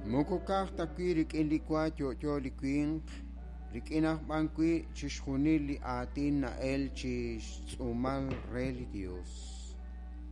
Mokokar takui rikin likwa yo likwin rikinah bankui chishunili atin na el chis umal reli Dios.